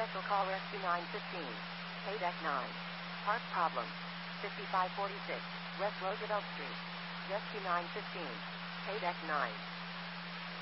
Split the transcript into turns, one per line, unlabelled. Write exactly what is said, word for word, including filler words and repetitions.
Special call Rescue nine fifteen. Paydeck nine. Park problem. fifty-five forty-six. West Roosevelt Street. Rescue nine fifteen. Paydeck nine.